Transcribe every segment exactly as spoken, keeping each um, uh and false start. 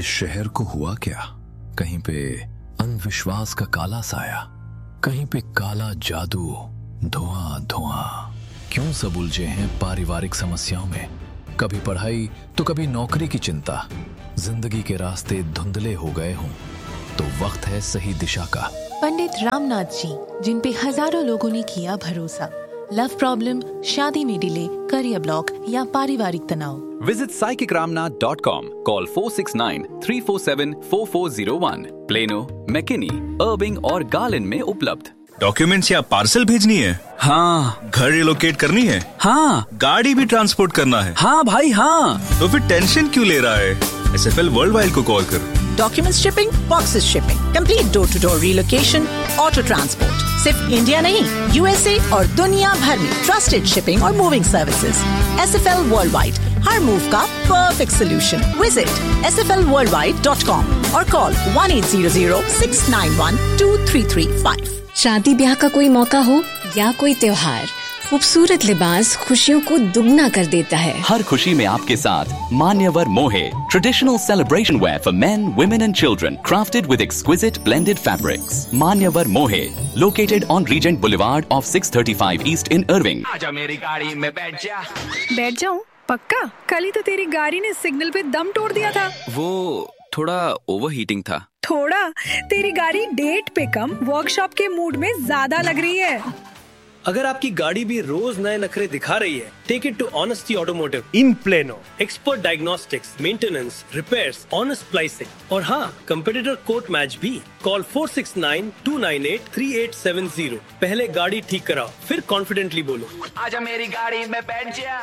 इस शहर को हुआ क्या? कहीं पे अंधविश्वास का काला साया, कहीं पे काला जादू, धुआं धुआं। क्यों सब उलझे हैं पारिवारिक समस्याओं में? कभी पढ़ाई तो कभी नौकरी की चिंता। जिंदगी के रास्ते धुंधले हो गए हों तो वक्त है सही दिशा का। पंडित रामनाथ जी, जिन पे हजारों लोगों ने किया भरोसा। लव प्रॉब्लम, शादी में डिले, करियर ब्लॉक या पारिवारिक तनाव। Visit psychic ramnath dot com. Call four six nine, three four seven, four four zero one. Plano, McKinney, Irving और Garland में उपलब्ध। डॉक्यूमेंट्स या पार्सल भेजनी है? हाँ। घर रिलोकेट करनी है? हाँ। गाड़ी भी ट्रांसपोर्ट करना है? हाँ भाई हाँ। तो फिर टेंशन क्यों ले रहा है? S F L world wide को कॉल कर। Document shipping, boxes shipping, complete door to door relocation, auto transport. सिर्फ इंडिया नहीं, यूएसए और दुनिया भर में ट्रस्टेड शिपिंग और moving services. S F L world wide, हर मूव का perfect solution. Visit S F L world wide dot com और call one eight zero zero six nine one two three three five. शादी ब्याह का कोई मौका हो या कोई त्योहार, खूबसूरत लिबास खुशियों को दुगना कर देता है। हर खुशी में आपके साथ मान्यवर मोहे, traditional celebration where for main, women and children, crafted with exquisite blended fabrics. मान्यवर मोहे, located on Regent Boulevard of six thirty-five East in Irving. आजा मेरी गाड़ी में बैठ जा। बैठ जाऊं? पक्का? कल ही तो तेरी गाड़ी ने सिग्नल पे दम तोड़ दिया था। वो थोड़ा ओवरहीटिंग था। थोड़ा? तेरी गाड़ी डेट पे कम, वर्कशॉप के मूड में ज्यादा लग रही है। अगर आपकी गाड़ी भी रोज नए नखरे दिखा रही है, take it to honesty automotive in plano. Expert diagnostics, maintenance, repairs, honest pricing और हाँ, कंपेटिटर कोट मैच भी। Call four six nine, to nine eight, three eight seven zero. पहले गाड़ी ठीक कराओ, फिर कॉन्फिडेंटली बोलो, आजा मेरी गाड़ी में बैठ जा।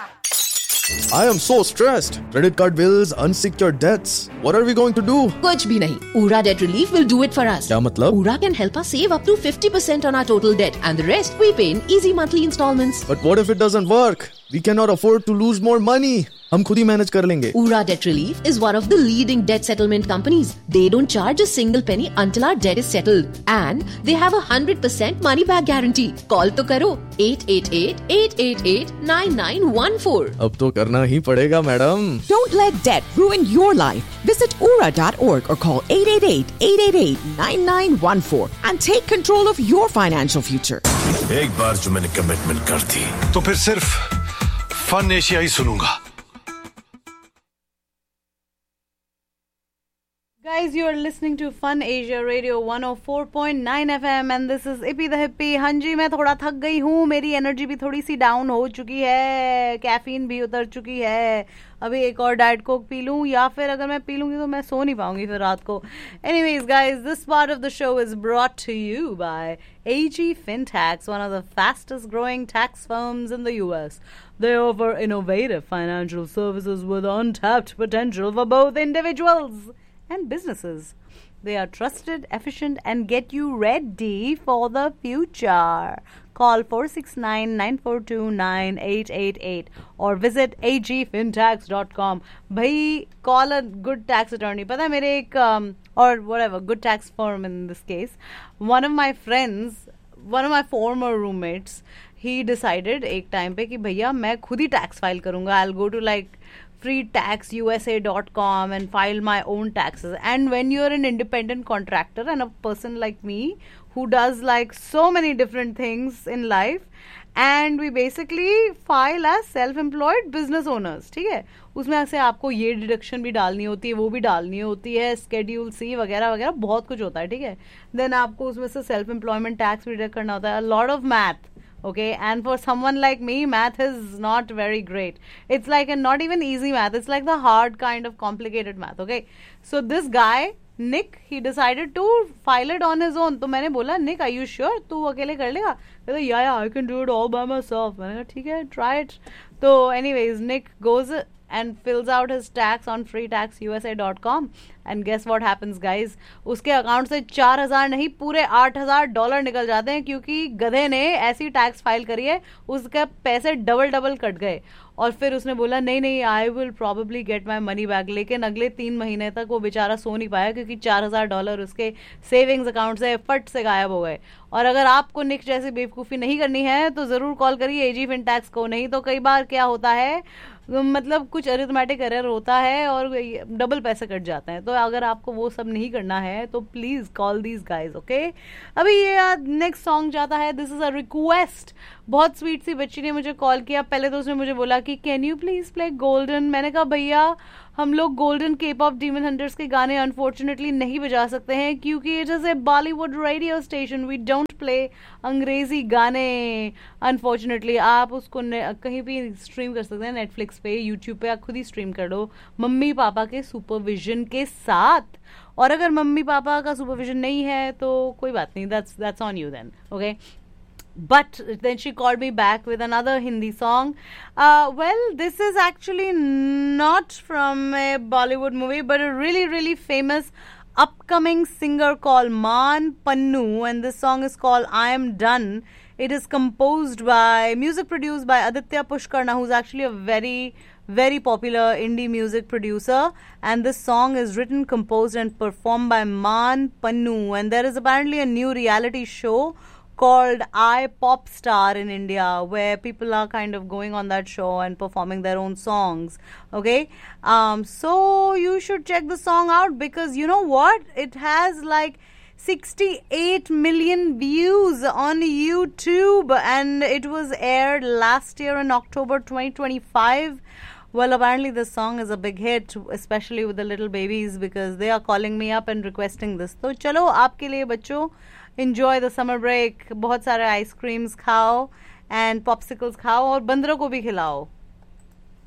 I am so stressed. Credit card bills, unsecured debts. What are we going to do? कुछ भी नहीं. Ura Debt Relief will do it for us. क्या मतलब? Ura can help us save up to fifty percent on our total debt, and the rest we pay in easy monthly installments. But what if it doesn't work? We cannot afford to lose more money. हम खुद ही manage कर लेंगे। Ura Debt Relief is one of the leading debt settlement companies. They don't charge a single penny until our debt is settled, and they have a hundred percent money back guarantee. Call तो करो eight eight eight, eight eight eight, nine nine one four. अब तो करना ही पड़ेगा madam. Don't let debt ruin your life. Visit ura dot org or call eight eight eight, eight eight eight, nine nine one four and take control of your financial future. एक बार जो मैंने commitment कर दी तो फिर सिर्फ fun Asia ही सुनूंगा। Guys, you are listening to Fun Asia Radio one oh four point nine F M and this is Ippy the Hippie. हाँ जी, मैं थोड़ा थक गई हूँ, मेरी एनर्जी भी थोड़ी सी डाउन हो चुकी है, कैफीन भी उतर चुकी है। अभी एक और डाइट कोक पी लूँ या फिर अगर मैं पी लूँगी तो मैं सो नहीं पाऊंगी फिर रात को। Anyways, guys, this part of the show is brought to you by A G Fintax, one of the fastest growing tax firms in the U S. They offer innovative financial services with untapped potential for both individuals and businesses. They are trusted, efficient, and get you ready for the future. Call four six nine, nine four two, nine eight eight eight or visit a g fintax dot com. भाई, call a good tax attorney. पता है मेरे एक um, or whatever good tax firm in this case. One of my friends, one of my former roommates, he decided एक time पे कि भैया मैं खुद ही tax file करूँगा. I'll go to like free tax u s a dot com and file my own taxes. And when you're an independent contractor and a person like me who does like so many different things in life, and we basically file as self-employed business owners, ठीक है, उसमें से आपको ये deduction भी डालनी होती है, वो भी डालनी होती है, स्केड्यूल सी वगैरह वगैरह बहुत कुछ होता है, ठीक है. देन आपको उसमें से सेल्फ एम्प्लॉयमेंट टैक्स भी डिडक्ट करना होता है. a lot of math. Okay, and for someone like me, math is not very great. It's like a not even easy math. It's like the hard kind of complicated math. Okay, so this guy Nick, he decided to file it on his own. तो मैंने बोला, Nick, are you sure? तू अकेले कर लेगा? कहता, yeah, yeah, I can do it all by myself. मैंने कहा, ठीक है, try it. तो anyways, Nick goes and fills out his tax on free tax u s a dot com and guess what happens, guys? उसके account से चार हजार नहीं पूरे आठ हजार डॉलर निकल जाते हैं क्योंकि गधे ने ऐसी टैक्स फाइल करी है, उसके पैसे डबल डबल कट गए. और फिर उसने बोला नहीं नहीं I will probably get my money back. लेकिन अगले तीन महीने तक वो बेचारा सो नहीं पाया क्योंकि चार हजार डॉलर उसके सेविंग्स अकाउंट से फट से गायब हो गए. और अगर आपको निक जैसी बेवकूफ़ी नहीं करनी है तो ज़रूर कॉल करिए एजी फिनटैक्स को. नहीं तो कई बार क्या होता है, मतलब कुछ अरिथमेटिक एरर होता है और डबल पैसे कट जाते हैं. तो अगर आपको वो सब नहीं करना है तो please call these guys. Okay, अभी ये नेक्स्ट सॉन्ग जाता है. This is a request. बहुत स्वीट सी बच्ची ने मुझे कॉल किया. पहले तो उसने मुझे बोला कि can you please play golden. मैंने कहा भैया हम लोग golden cap of demon hunters के गाने अनफॉर्चुनेटली नहीं बजा सकते हैं क्योंकि it is a Bollywood radio station. We don't play अंग्रेजी गाने अनफॉर्चुनेटली. आप उसको कहीं भी स्ट्रीम कर सकते हैं, नेटफ्लिक्स पे, यूट्यूब पे. आप खुद ही स्ट्रीम कर दो मम्मी पापा के सुपरविजन के साथ. और अगर मम्मी पापा का सुपरविजन नहीं है तो कोई बात नहीं, that's that's on you then. Okay, but then she called me back with another Hindi song. Uh, well, this is actually not from a Bollywood movie, but a really, really famous upcoming singer called Maan Pannu, and this song is called I Am Done. It is composed by, music produced by Aditya Pushkarna, who's actually a very, very popular indie music producer, and this song is written, composed and performed by Maan Pannu. And there is apparently a new reality show called I Pop Star in India, where people are kind of going on that show and performing their own songs. Okay, um, so you should check the song out because you know what? It has like sixty-eight million views on YouTube, and it was aired last year in October twenty twenty-five. Well, apparently this song is a big hit, especially with the little babies, because they are calling me up and requesting this. तो चलो आपके लिए बच्चों, enjoy the summer break. बहुत सारे ice creams खाओ and popsicles खाओ और बंदरों को भी खिलाओ.